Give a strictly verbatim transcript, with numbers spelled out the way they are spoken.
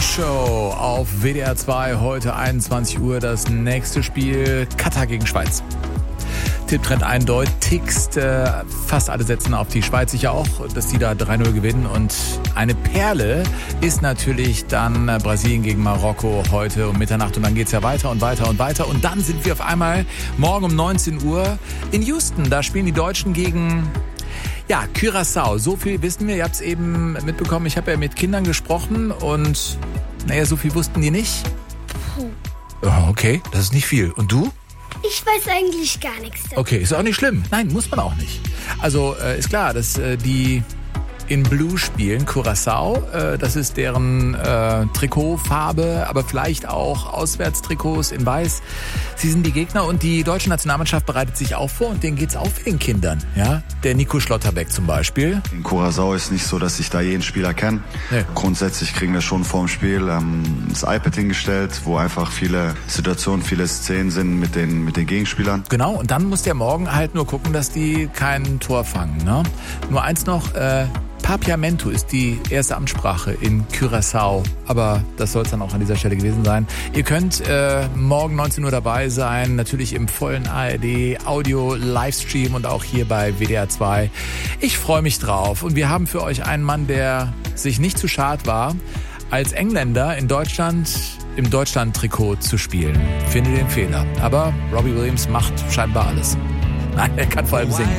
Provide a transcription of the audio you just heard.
Show auf W D R zwei, heute einundzwanzig Uhr, das nächste Spiel Katar gegen Schweiz. Tipptrend eindeutigst, äh, fast alle setzen auf die Schweiz, sicher auch, dass die da drei null gewinnen. Und eine Perle ist natürlich dann äh, Brasilien gegen Marokko heute um Mitternacht. Und dann geht's ja weiter und weiter und weiter. Und dann sind wir auf einmal morgen um neunzehn Uhr in Houston. Da spielen die Deutschen gegen... Ja, Curaçao, so viel wissen wir. Ihr habt es eben mitbekommen, ich habe ja mit Kindern gesprochen und naja, so viel wussten die nicht. Puh. Oh, okay, das ist nicht viel. Und du? Ich weiß eigentlich gar nichts davon. Okay, ist auch nicht schlimm. Nein, muss man auch nicht. Also äh, ist klar, dass äh, die in Blue spielen, Curaçao, äh, das ist deren äh, Trikotfarbe, aber vielleicht auch Auswärtstrikots in Weiß. Sie sind die Gegner und die deutsche Nationalmannschaft bereitet sich auch vor und denen geht's auch für den Kindern. Ja? Der Nico Schlotterbeck zum Beispiel. In Curaçao ist nicht so, dass ich da jeden Spieler kenne. Nee. Grundsätzlich kriegen wir schon vor dem Spiel ähm, das iPad hingestellt, wo einfach viele Situationen, viele Szenen sind mit den, mit den Gegenspielern. Genau, und dann muss der morgen halt nur gucken, dass die kein Tor fangen. Ne? Nur eins noch, äh, Papiamento ist die erste Amtssprache in Curaçao, aber das soll es dann auch an dieser Stelle gewesen sein. Ihr könnt äh, morgen neunzehn Uhr dabei sein, natürlich im vollen A R D Audio Livestream und auch hier bei W D R zwei. Ich freue mich drauf und wir haben für euch einen Mann, der sich nicht zu schad war, als Engländer in Deutschland im Deutschland-Trikot zu spielen. Finde den Fehler, aber Robbie Williams macht scheinbar alles. Nein, er kann vor allem singen.